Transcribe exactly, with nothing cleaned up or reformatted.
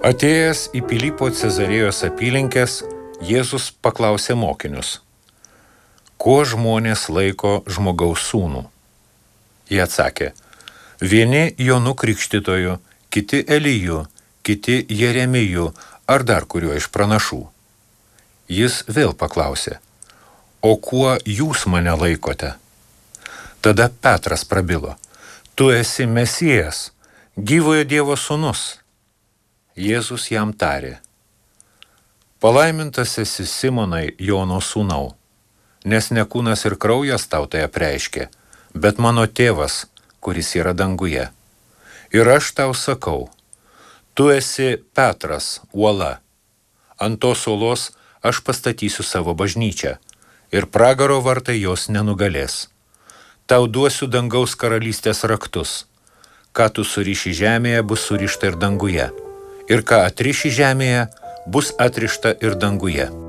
Atėjęs į Pilypo Cezarėjos apylinkes, Jėzus paklausė mokinius: kuo žmonės laiko žmogaus sūnų? Jie atsakė: vieni Jonu Krikštytoju, kiti Eliju, kiti Jeremiju ar dar kuriuo iš pranašų. Jis vėl paklausė: o kuo jūs mane laikote? Tada Petras prabilo: tu esi Mesijas, gyvojo Dievo sūnus. Jėzus jam tarė: palaimintas esi Simonai, Jono sūnau, nes ne kūnas ir kraujas tau tai apreiškė, bet mano tėvas, kuris yra danguje. Ir aš tau sakau, tu esi Petras, uola. Ant tos uolos aš pastatysiu savo bažnyčią, ir pragaro vartai jos nenugalės. Tau duosiu dangaus karalystės raktus. Ką tu suriši žemėje, bus surišta ir danguje. Ir ką atriši žemėje, bus atrišta ir danguje.